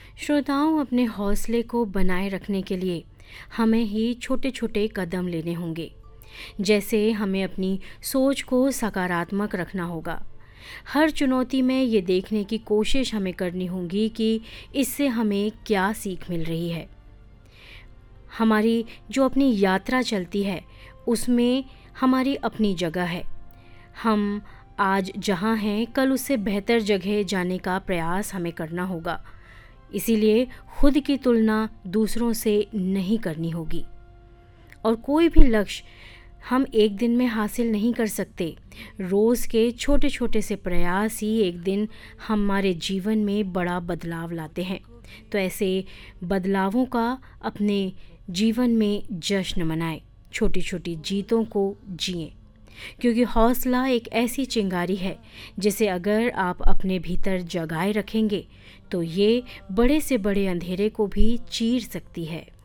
श्रोताओं, अपने हौसले को बनाए रखने के लिए हमें ही छोटे छोटे कदम लेने होंगे। जैसे हमें अपनी सोच को सकारात्मक रखना होगा। हर चुनौती में ये देखने की कोशिश हमें करनी होगी कि इससे हमें क्या सीख मिल रही है। हमारी जो अपनी यात्रा चलती है उसमें हमारी अपनी जगह है। हम आज जहाँ हैं कल उससे बेहतर जगह जाने का प्रयास हमें करना होगा। इसीलिए खुद की तुलना दूसरों से नहीं करनी होगी। और कोई भी लक्ष्य हम एक दिन में हासिल नहीं कर सकते। रोज़ के छोटे छोटे से प्रयास ही एक दिन हमारे जीवन में बड़ा बदलाव लाते हैं। तो ऐसे बदलावों का अपने जीवन में जश्न मनाएं, छोटी छोटी जीतों को जिएं। क्योंकि हौसला एक ऐसी चिंगारी है जिसे अगर आप अपने भीतर जगाए रखेंगे तो ये बड़े से बड़े अंधेरे को भी चीर सकती है।